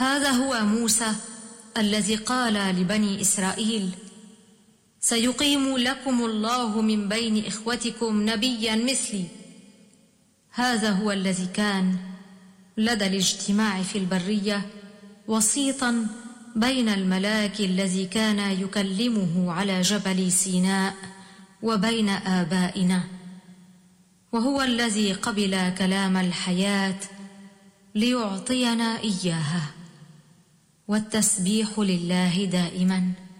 هذا هو موسى الذي قال لبني إسرائيل: سيقيم لكم الله من بين إخوتكم نبيا مثلي. هذا هو الذي كان لدى الاجتماع في البرية وسيطا بين الملاك الذي كان يكلمه على جبل سيناء وبين آبائنا، وهو الذي قبل كلام الحياة ليعطينا إياها. والتسبيح لله دائما.